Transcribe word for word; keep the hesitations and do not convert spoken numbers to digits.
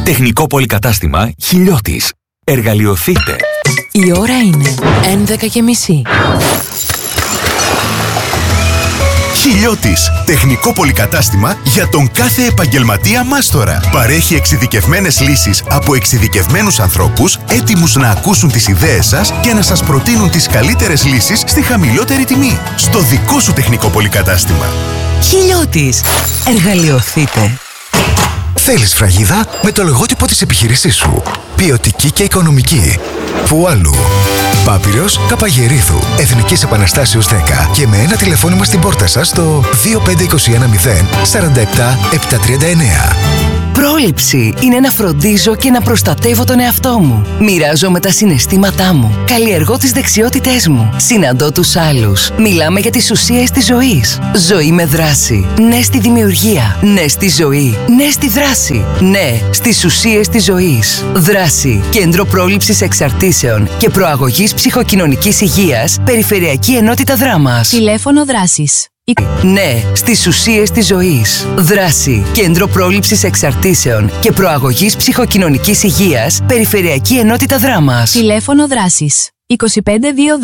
Τεχνικό πολυκατάστημα Χιλιώτης. Εργαλειοθείτε. Η ώρα είναι έντεκα και μισή. Χιλιώτης. Τεχνικό πολυκατάστημα για τον κάθε επαγγελματία μάστορα. Παρέχει εξειδικευμένες λύσεις από εξειδικευμένους ανθρώπους, έτοιμους να ακούσουν τις ιδέες σας και να σας προτείνουν τις καλύτερες λύσεις στη χαμηλότερη τιμή. Στο δικό σου τεχνικό πολυκατάστημα. Χιλιώτης. Εργαλειοθείτε. Θέλεις φραγίδα με το λογότυπο της επιχείρησής σου. Ποιοτική και οικονομική. Πού αλλού? Πάπυρος Καπαγερίδου, Εθνικής Επαναστάσεως δέκα και με ένα τηλεφώνημα στην πόρτα σας στο δύο πέντε δύο ένα μηδέν τέσσερα επτά επτά τρία εννέα. Πρόληψη είναι να φροντίζω και να προστατεύω τον εαυτό μου. Μοιράζομαι τα συναισθήματά μου. Καλλιεργώ τις δεξιότητές μου. Συναντώ τους άλλους. Μιλάμε για τις ουσίες της ζωής. Ζωή με δράση. Ναι στη δημιουργία. Ναι στη ζωή. Ναι στη δράση. Ναι στις ουσίες της ζωής. Δράση. Κέντρο πρόληψης εξαρτήσεων και προαγωγής ψυχοκοινωνικής υγείας. Περιφερειακή Ενότητα Δράμας. Τηλέφωνο δράσης. Ναι στις ουσίες της ζωής. Δράση. Κέντρο πρόληψης εξαρτήσεων και προαγωγής ψυχοκοινωνικής υγείας. Περιφερειακή Ενότητα Δράμας. Τηλέφωνο δράσης. είκοσι πέντε δύο